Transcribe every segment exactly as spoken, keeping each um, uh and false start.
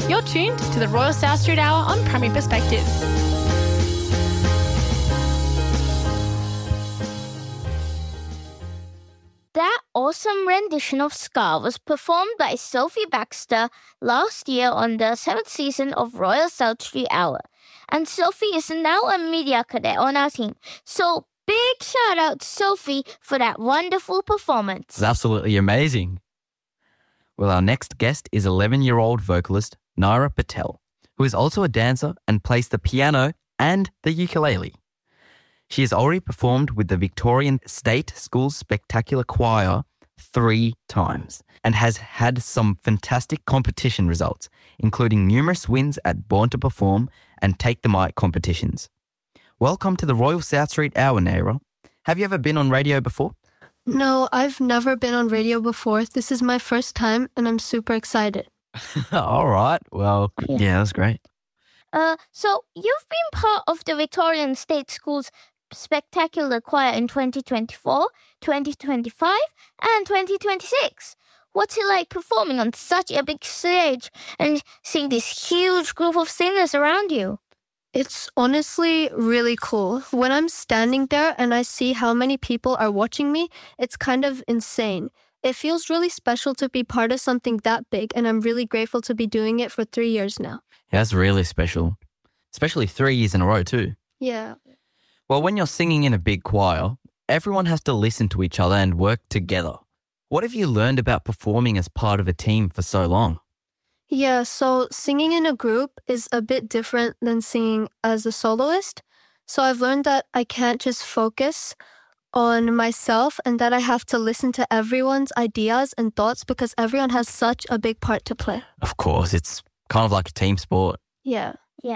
You're tuned to the Royal South Street Hour on Primary Perspectives. That awesome rendition of Scar was performed by Sophie Baxter last year on the seventh season of Royal South Street Hour. And Sophie is now a media cadet on our team. So big shout out to Sophie for that wonderful performance. It's absolutely amazing. Well, our next guest is eleven-year-old vocalist Naira Patel, who is also a dancer and plays the piano and the ukulele. She has already performed with the Victorian State Schools Spectacular Choir three times and has had some fantastic competition results, including numerous wins at Born to Perform and Take the Mic competitions. Welcome to the Royal South Street Hour, Naira. Have you ever been on radio before? No, I've never been on radio before. This is my first time and I'm super excited. All right. Well, yeah, yeah that's great. Uh, so you've been part of the Victorian State Schools Spectacular Choir in twenty twenty-four, twenty twenty-five, and twenty twenty-six. What's it like performing on such a big stage and seeing this huge group of singers around you? It's honestly really cool. When I'm standing there and I see how many people are watching me, it's kind of insane. It feels really special to be part of something that big, and I'm really grateful to be doing it for three years now. Yeah, that's really special. Especially three years in a row too. Yeah. Well, when you're singing in a big choir, everyone has to listen to each other and work together. What have you learned about performing as part of a team for so long? Yeah, so singing in a group is a bit different than singing as a soloist. So I've learned that I can't just focus on myself and that I have to listen to everyone's ideas and thoughts because everyone has such a big part to play. Of course, it's kind of like a team sport. Yeah. Yeah.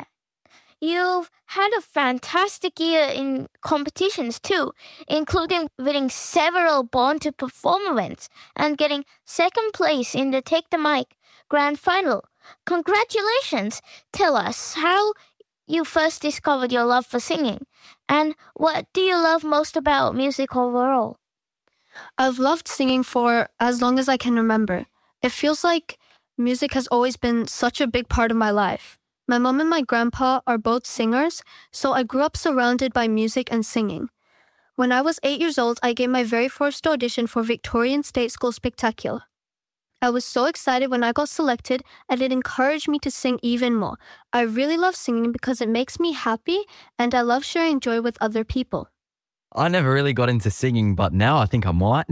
You've had a fantastic year in competitions too, including winning several Born to Perform events and getting second place in the Take the Mic Grand Final. Congratulations! Tell us how you first discovered your love for singing and what do you love most about music overall? I've loved singing for as long as I can remember. It feels like music has always been such a big part of my life. My mom and my grandpa are both singers, so I grew up surrounded by music and singing. When I was eight years old, I gave my very first audition for Victorian State School Spectacular. I was so excited when I got selected, and it encouraged me to sing even more. I really love singing because it makes me happy, and I love sharing joy with other people. I never really got into singing, but now I think I might.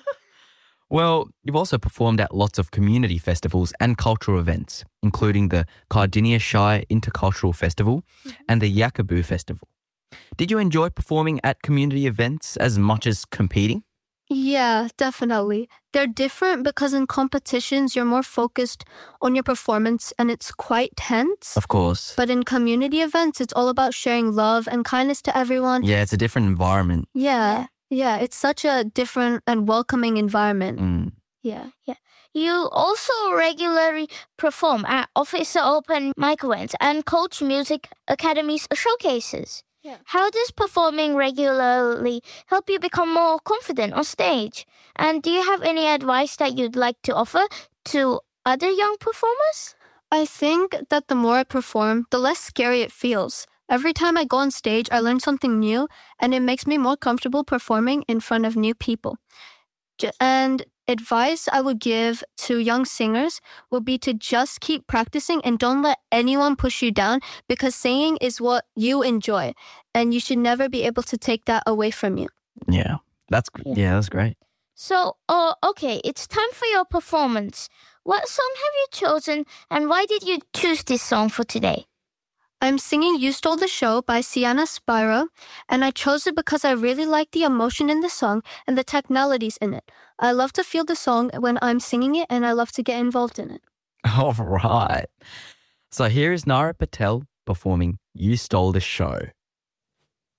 Well, you've also performed at lots of community festivals and cultural events, including the Cardinia Shire Intercultural Festival mm-hmm. and the Yakaboo Festival. Did you enjoy performing at community events as much as competing? Yeah, definitely. They're different because in competitions, you're more focused on your performance and it's quite tense. Of course. But in community events, it's all about sharing love and kindness to everyone. Yeah, it's a different environment. Yeah. Yeah, it's such a different and welcoming environment. Mm. Yeah. Yeah. You also regularly perform at Officer Open Mic events and Coach Music Academy's showcases. Yeah. How does performing regularly help you become more confident on stage? And do you have any advice that you'd like to offer to other young performers? I think that the more I perform, the less scary it feels. Every time I go on stage, I learn something new, and it makes me more comfortable performing in front of new people. And advice I would give to young singers would be to just keep practicing and don't let anyone push you down because singing is what you enjoy, and you should never be able to take that away from you. Yeah, that's yeah, yeah that's great. So, oh, okay, it's time for your performance. What song have you chosen, and why did you choose this song for today? I'm singing You Stole the Show by Sienna Spyro, and I chose it because I really like the emotion in the song and the technicalities in it. I love to feel the song when I'm singing it, and I love to get involved in it. All right. So here is Naira Patel performing You Stole the Show.